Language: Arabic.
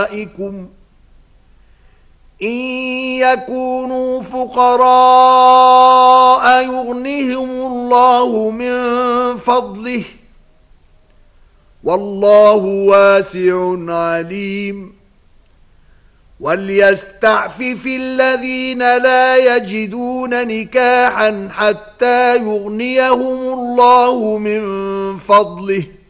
إن يكونوا فقراء يغنهم الله من فضله والله واسع عليم وليستعفف الذين لا يجدون نكاحا حتى يغنيهم الله من فضله